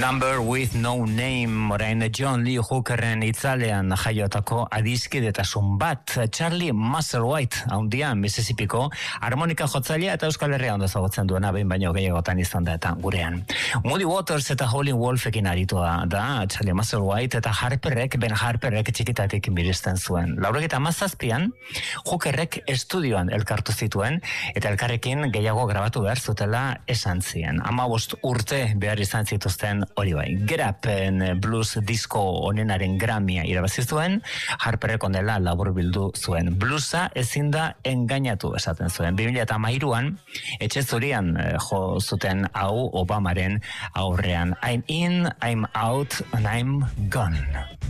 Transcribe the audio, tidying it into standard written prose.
Number with no name, orain John Lee Hookerren itzalean jaiotako adiskidetasun bat. Charlie Musselwhite, haundian Mississippiko harmonika jotzailea eta Euskal Herria ondo ezagutzen duena, behin baino gehiagotan izan da eta gurean. Moody Waters eta Howlin' Wolfekin aritua da Charlie Musselwhite, eta Ben Harperrek txikitatik miristen zuen. 97an Hookerrek estudioan elkartu zituen, eta elkarrekin gehiago grabatu behar zutela esan zien. 15 urte behar izan zituzten hori bai. Get Upen blues disco onenaren Grammya irabazi zuen, Harperrek ondela labur bildu zuen. Bluesa ezin da engainatu esaten zuen. 2013an etxe zurian jo zuten hau Obamaren aurrean. I'm in, I'm out, and I'm gone.